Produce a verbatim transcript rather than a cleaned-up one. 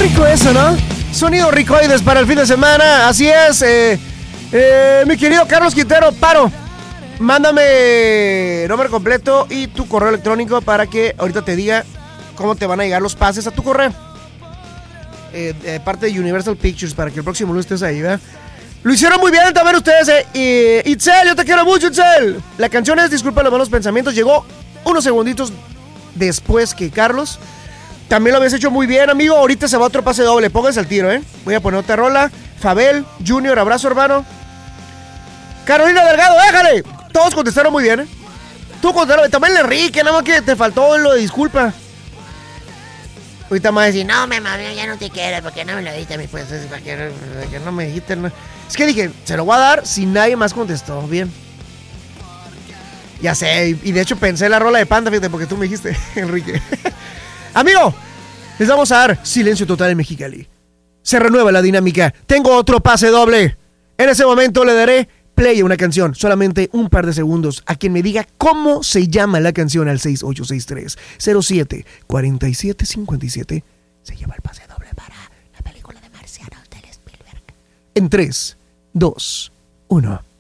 rico eso, ¿no? Sonido ricoides para el fin de semana. Así es, eh, eh, mi querido Carlos Quintero, paro. Mándame nombre completo y tu correo electrónico para que ahorita te diga cómo te van a llegar los pases a tu correo. Eh, de parte de Universal Pictures, para que el próximo lunes estés ahí, ¿verdad? Lo hicieron muy bien también ustedes, eh. Y, Itzel, yo te quiero mucho, Itzel. La canción es Disculpa los malos pensamientos. Llegó unos segunditos después que Carlos. También lo habías hecho muy bien, amigo. Ahorita se va otro pase doble. Pónganse al tiro, ¿eh? Voy a poner otra rola. Fabel, Junior, abrazo, hermano. Carolina Delgado, déjale. Todos contestaron muy bien, ¿eh? Tú contestaron. También Enrique, nada más que te faltó lo de disculpa. Ahorita me va a decir, no, me mami, ya no te quiero, porque no me lo diste, mi pues, para que, para que no me dijiste. No. Es que dije, se lo voy a dar si nadie más contestó. Bien. Ya sé, y de hecho pensé en la rola de Panda, fíjate, porque tú me dijiste, Enrique. Amigo, les vamos a dar silencio total en Mexicali. Se renueva la dinámica. Tengo otro pase doble. En ese momento le daré play a una canción, solamente un par de segundos, a quien me diga cómo se llama la canción al seis ocho seis tres cero siete cuatro siete cinco siete. Se lleva el pase doble para la película de Marcianos de Spielberg. En tres, dos, uno.